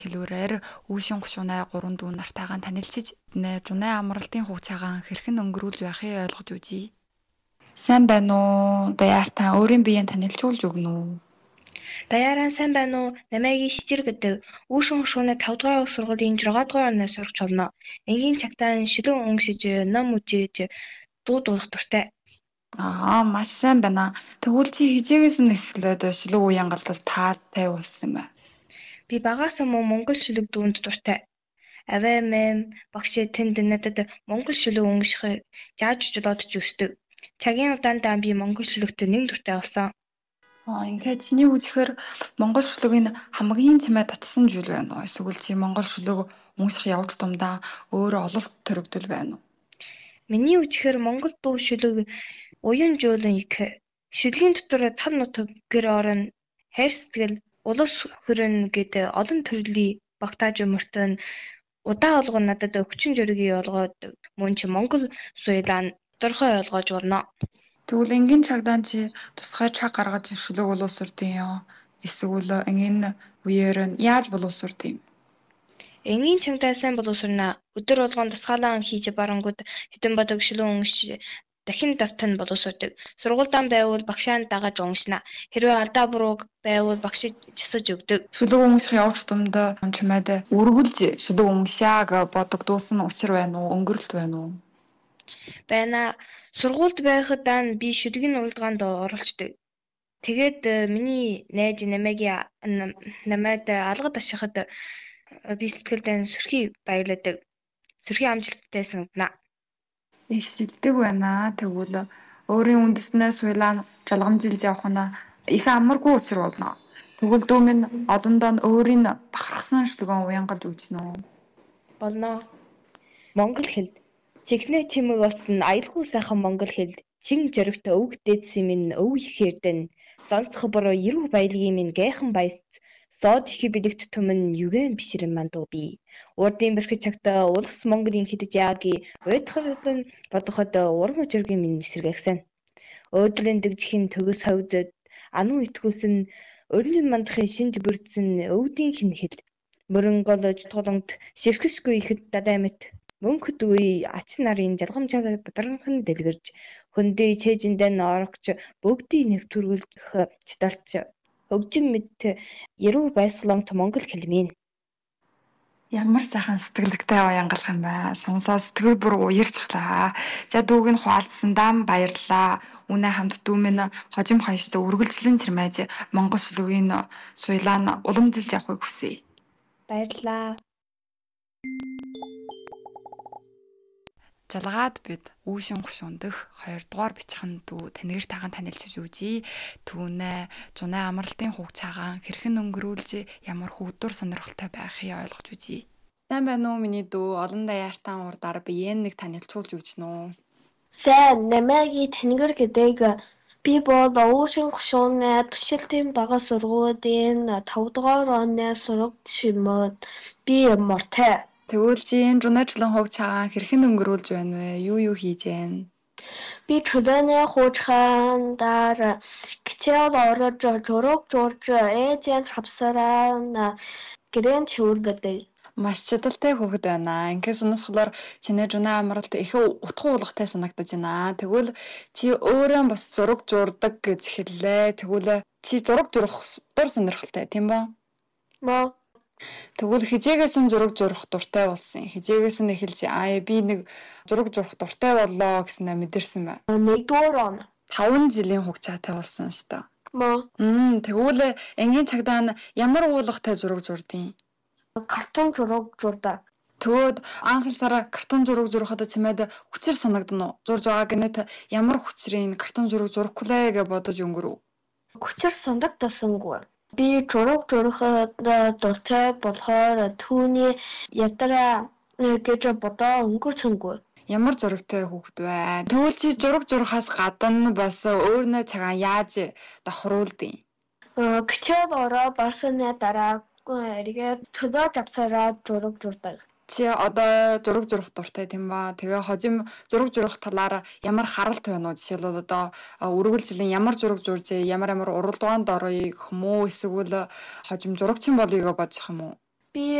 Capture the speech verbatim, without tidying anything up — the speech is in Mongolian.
хэлүүрээр үүшин гушуунай гурван дүү нартайгаа танилцж нэ зунай амралтын хугацаагаа хэрхэн өнгөрүүлж байхыг ойлгож үзье. Сайн байна уу? Даяартаа өөрийн биеийг танилцуулж өгнө үү? Даяараа сайн байна уу? Намайг Стир гэдэг. Үүшин хушгуунаа тавд дугаар их сургуулийн зургаадугаар дугаар оноос сурч болно. Энгийн цагтаа шилэн өнгөсөж, ном үзэж, дуу дуулах дуртай. Аа, маш сайн байна. Тэгвэл чи хизээгээс нь эхлээд шилэг үеийн галдал таатай болсон юм байна. Би багаасаа мөн монгол шүлэг дуунд дуртай. Аваа мэм багш тэнд надад монгол шүлэг өнгөшхөй зааж жолоодож өсдөг. Цагийн удаандаа би монгол шүлэгт нэг дуртай болсон. Аа, ингээд чиний үзэхээр монгол шүлгийн хамгийн чамайг татсан зүйл байна уу? Эсвэл чи монгол шүлэг өнгөсөх явж тумдаа өөрөө ололт төрөгдөл байна уу? Миний үжихээр монгол дуу шүлэг уян жуулан их. Шүлгийн дотор тал нутаг гэр орон хайр сэтгэл улас хөрөн гэдэг олон төрлийн багтааж өмөртөн удаа олгон надад өвчин жиргээ олгоод мөн чи монгол суйлаа тодорхой ойлгож болно. Тэгвэл энгийн цагдаа чи тусгай цаг гаргаж шүлэг боловсрдیں۔ Юу? Эсвэл энгийн үеэр нь яаж боловсрд юм? Энгийн чамтай сайн боловсрнаа. Өдөр болгон дасгаалаа хийж барангууд хэдэн бодог шүлэн өнгөш дахин давтан боловсрдог. Сургуультай байвал багшаа дагаж уншина. Хэрвээ алдаа буруу байвал багш жисэж өгдөг. Шүлэг өнгөсөх явж тумдаа чамайд үргэлж шүлэг өнгөшааг бодогдуулсан учир байна уу? Өнгөрөлт байна уу? Байна. Сургуульд байхад дан би шүлгийн уралдаанд оролцдог. Тэгээд миний найз намайг намайд алгад ашихад би сэтгэлдээ сүрхий баялагдаг. Сүрхий амжилттай санагдана. Их шилдэг байна. Тэгвэл өөрийн үндэснээс суйлаа жолгомжилж явах нь их амаргүй учир болно. Тэгвэл дүү минь одондоо өөрийн бахархсан шүлгэн уянгалж үзнэ үү? Болно. Монгол хэл. Чихнээ чимэг болсон аялгүй сайхан монгол хэл. Чин жоригт өвг дээдсэн минь өв их эрдэн. Сонсох бороо эрүү баялагын минь гайхан баяс. Соод их бэлэгт түмэн югэн бишрэн мандуу би. Урдын бэрхэж цагтаа улс Монголын хидэж яаги уйтхардан бодоход уран жиргийн минь эсэргэгсэн. Өөдрийн дэгжихийн төгс ховдод ану итгүүлсэн өрнөн мандахын шинж бүрдсэн өвдийн хин хэл. Мөрөнгөл жутгоолонд ширхэшгүй ихэд дадаймт мөнхөд үе ач нарын жалгамжаар бадранхан дэлгэрж хөндөй чэжиндээ орогч бүгдийг нэвтрүүлэх читалч хөгжим мэд яруу байсгалант монгол хэл минь. Ямар сайхан сэтгэлдтэй уянгалах юм бэ? Сонсоо сэтгэл бүр уярчихлаа. За дүүг нь хуалсандаа баярлаа. Үнэ хамт дүү минь хожим хаяштай үргэлжлэн чирмэж монгол шүлгийн суйлаа нь уламжилж явахыг хүсье. Баярлаа. Жалгаад бид үүшин гушуун дэх хоёрдугаар бичгэн дүү танигэр таган танилцж үзье. Түүнээ зунай амралтын хугацаагаа хэрхэн өнгөрүүлж ямар хөвдөр сонирхолтой байхыг ойлгож үзье. Сайн байна уу миний дүү? Олон даяартаа урдаар биеэ нэг танилцуулж үзнэ үү? Сайн, намайг танигэр гэдэг. Би бол үүшин гушуунаа туршилтын бага сургуулийн тавдугаар оны сурагч юмод би мортай. Тэгвэл чи энэ жунаачлан хугацаагаа хэрхэн өнгөрүүлж байна вэ? Юу юу хийж байна? Би чөлөөний хуучгаандаар хичээл орож зураг зурж ээжийн хавсараа гэрээнд хөвөргөдөг. Маш чадaltaй хүүхэд байна. Ингээд сонсохлоор чиний жунаа амралт их утга уулгатай санагдаж байна. Тэгвэл чи өөрөө бас зураг зурдаг гэж хэллээ. Тэгвэл чи зураг зурах дур сонирхолтой тийм ба? Мо. Тэгвэл хизээгээс нь зураг зурах дуртай болсон. Хизээгээс нь эхэлж аа би нэг зураг зурах дуртай боллоо гэснээр мэдэрсэн байна. Нэгдүгээр он. таван жилийн хугацаатай болсон шүү дээ. Мо. Мм тэгвэл энгийн цагдаа нь ямар уулгатай зураг зурдیں۔ Картон зураг зурдаг. Тэгвэл анх сараа картон зураг зурхад чимээд хүчээр санагдана уу? Зурж байгаа гэнэт ямар хүчрийн картон зураг зурхлаа гэж бодож өнгөрөв. Хүчээр санагдсангүй. Би зураг зурхад дуртай болохоор түүний ядраа гэж бодоо өнгөрсөнгүй. Ямар зурагтай хүүхэд вэ? Тэгвэл чи зураг зурхаас гадна бас өөрнөө цагаан яаж давхруулдیں۔ Хичээл ороо барсны дараа эргээд төлөө завсараа зураг зурдаг. Чи одоо зураг зурх дуртай тийм ба. Тэгээ хожим зураг зурх талаар ямар харалт байна уу? Жишээлбэл одоо үргэлжлэн ямар зураг зурж, ямар ямар уралдаанд орё гэх юм уу? Эсвэл хожим зурагчин болъё гэж бодчих юм уу? Би